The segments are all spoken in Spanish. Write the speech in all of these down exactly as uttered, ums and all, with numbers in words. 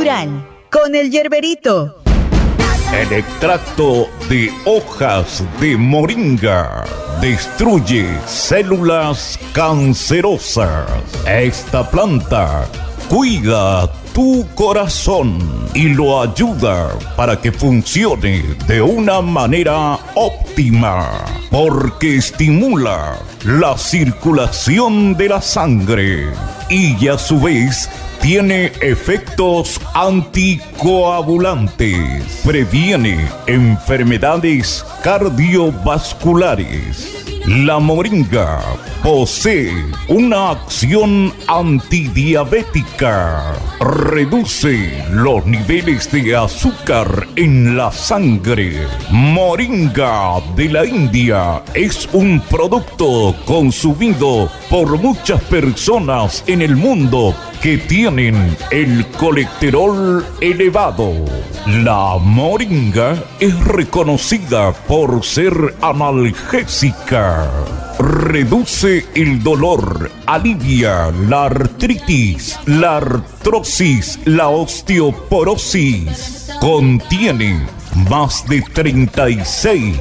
Durán, con el Yerberito. El extracto de hojas de moringa destruye células cancerosas. Esta planta cuida tu corazón y lo ayuda para que funcione de una manera óptima, porque estimula la circulación de la sangre y a su vez tiene efectos anticoagulantes, previene enfermedades cardiovasculares. La moringa posee una acción antidiabética, reduce los niveles de azúcar en la sangre. Moringa de la India es un producto consumido por muchas personas en el mundo que tienen el colesterol elevado. La moringa es reconocida por ser analgésica, reduce el dolor, alivia la artritis, la artrosis, la osteoporosis. Contiene más de treinta y seis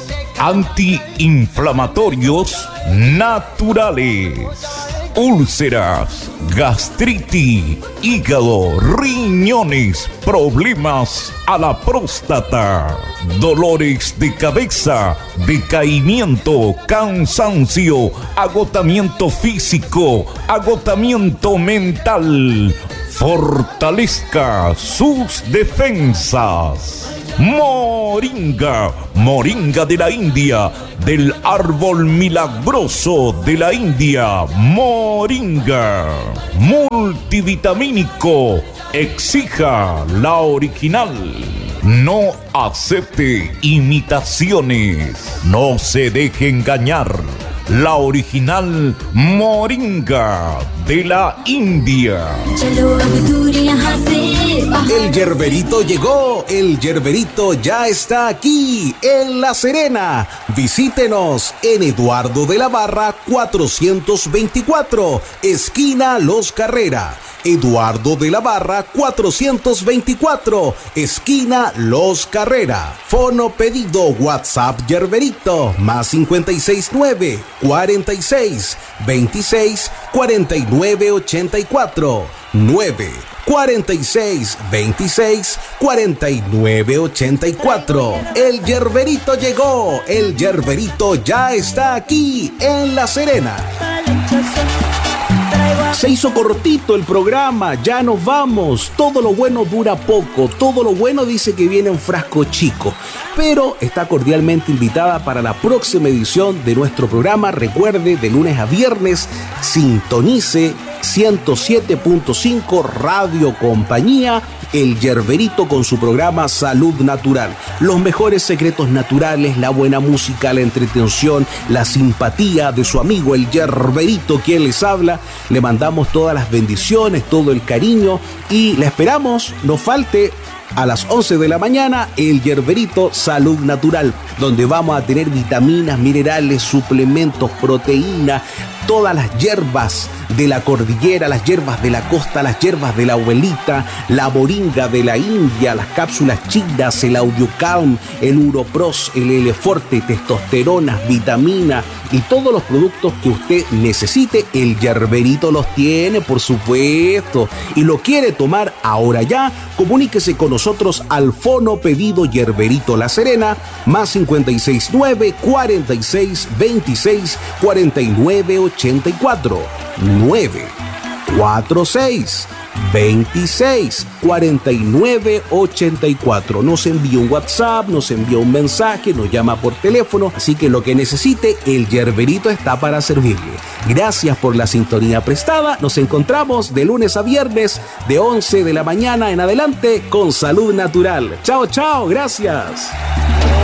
antiinflamatorios naturales. Úlceras, gastritis, hígado, riñones, problemas a la próstata, dolores de cabeza, decaimiento, cansancio, agotamiento físico, agotamiento mental. Fortalezca sus defensas. Moringa, moringa de la India, del árbol milagroso de la India. Moringa, multivitamínico. Exija la original. No acepte imitaciones. No se deje engañar. La original moringa de la India. El Yerberito llegó, el Yerberito ya está aquí, en La Serena. Visítenos en Eduardo de la Barra cuatrocientos veinticuatro, esquina Los Carrera. Eduardo de la Barra cuatrocientos veinticuatro, esquina Los Carrera. Fono pedido WhatsApp Yerberito, más cincuenta y seis nueve, cuarenta y seis, veintiséis, cuarenta y nueve ochenta y cuatro, nueve cuarenta y seis, veintiséis, cuarenta y nueve ochenta y cuatro. El Yerberito llegó, el Yerberito ya está aquí en La Serena. Se hizo cortito el programa, ya nos vamos. Todo lo bueno dura poco, todo lo bueno dice que viene en frasco chico. Pero está cordialmente invitada para la próxima edición de nuestro programa. Recuerde, de lunes a viernes, sintonice ciento siete punto cinco Radio Compañía, el Yerberito con su programa Salud Natural. Los mejores secretos naturales, la buena música, la entretención, la simpatía de su amigo el Yerberito, quien les habla. Le mandamos todas las bendiciones, todo el cariño y le esperamos, no falte, a las once de la mañana, el Yerberito Salud Natural, donde vamos a tener vitaminas, minerales, suplementos, proteínas, todas las hierbas de la cordillera, las hierbas de la costa, las hierbas de la abuelita, la moringa de la India, las cápsulas chinas, el Audiocalm, el Uropros, el L-Forte, testosteronas, vitaminas y todos los productos que usted necesite, el Yerberito los tiene, por supuesto, y lo quiere tomar ahora ya. Comuníquese con nosotros al fono pedido Yerberito La Serena, más cincuenta y seis nueve, cuarenta y seis, veintiséis, cuarenta y nueve ochenta y cuatro, nueve cuarenta y seis, veintiséis, cuarenta y nueve ochenta y cuatro. Nos envía un WhatsApp, nos envía un mensaje, nos llama por teléfono, así que lo que necesite, el Yerberito está para servirle. Gracias por la sintonía prestada. Nos encontramos de lunes a viernes de once de la mañana en adelante con Salud Natural. Chao, chao, gracias.